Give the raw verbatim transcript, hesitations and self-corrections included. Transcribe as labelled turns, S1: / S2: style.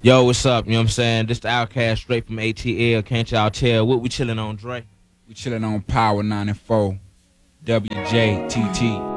S1: Yo, what's up? You know what I'm saying? This the Outcast straight from A T L. Can't y'all tell what we chilling on, Dre?
S2: We chilling on Power ninety-four, W J T T.